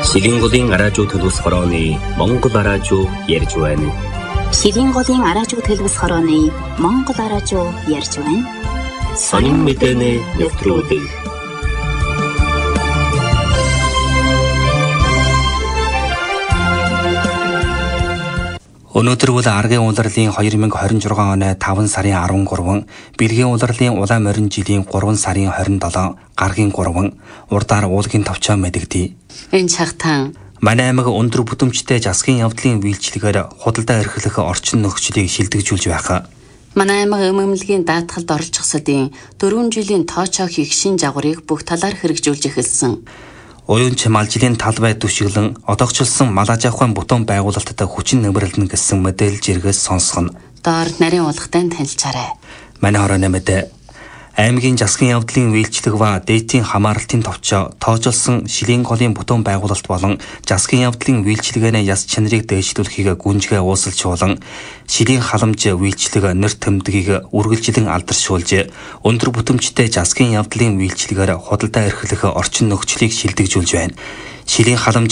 Шилийн голын араажуу төлөвс хорооны Монгол араажуу ярьж байна. Шилийн голын араажуу төлөвс хорооны Монгол араажуу ярьж байна. Сонин мэдээний нэвтрүүлэг. Өнөөдөр бол аргын улирлын 2026 оны 5 сарын 13, бэлгийн улирлын улаан морин жилийн 3 сарын 27, гаргийн 3, урдаар уулгийн товчоо мэдэгдэе. Энэ цагтаан манай аймаг өндөр бүтээмжтэй засгийн явдлын үйлчлэгээр худалдаа эрхлэх орчин нөхцөлийг шилдэгжүүлж байх. манай аймаг эмэмлэгийн даатгалд оролцохсодын 4 жилийн тоочоо хийх шин жагварыг бүх талаар хэрэгжүүлж эхэлсэн. Уян чималжилын талбай түшиглэн одоогчлсон малаж авахын бутуун байгуулалтад хүчин нэмэрлэнэ гэсэн мэдээлэл жиргээс сонсгоно. Доор нарийн уулгатай танилцаарай. Манай хорооны мэдээ. Аймгийн засгийн явдлын үйлчлэг ба дээдсийн хамааралтын товчоо тоожолсон шилийн голын бутуун байгуулалт болон засгийн явдлын үйлчлэгээний яс чанарыг дээшлүүлэхийг гүнжгээ уусалжуулан шилийн халамж үйлчлэг нэр тэмдгийг үргэлжлэн алдаршуулж өндөр бүтээмжтэй засгийн явдлын үйлчлэгээр худалдаа эрхлэх орчин нөхцөлийг шилдэгжүүлж байна. Шилийн халамж